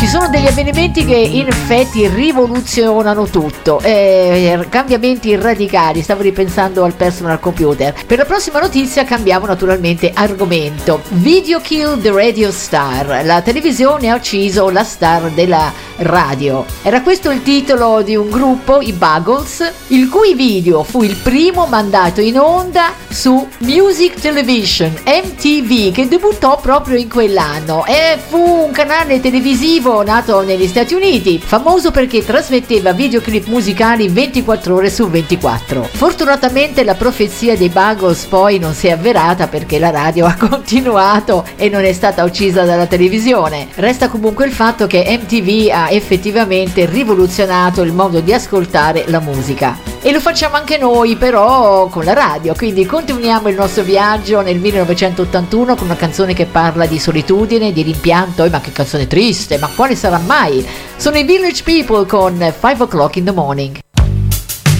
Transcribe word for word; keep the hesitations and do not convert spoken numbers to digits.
Ci sono degli avvenimenti che in effetti rivoluzionano tutto, eh, cambiamenti radicali. Stavo ripensando al personal computer. Per la prossima notizia cambiamo naturalmente argomento. Video kill the radio star. La televisione ha ucciso la star della radio. Era questo il titolo di un gruppo, i Buggles, il cui video fu il primo mandato in onda su Music Television, M T V, che debuttò proprio in quell'anno e fu un canale televisivo nato negli Stati Uniti, famoso perché trasmetteva videoclip musicali ventiquattro ore su ventiquattro. Fortunatamente la profezia dei Buggles poi non si è avverata perché la radio ha continuato e non è stata uccisa dalla televisione. Resta comunque il fatto che M T V ha effettivamente rivoluzionato il modo di ascoltare la musica. E lo facciamo anche noi però con la radio, quindi continuiamo il nostro viaggio nel millenovecentottantuno con una canzone che parla di solitudine, di rimpianto. Eh, ma che canzone triste, ma quale sarà mai? Sono i Village People con five o'clock in the morning.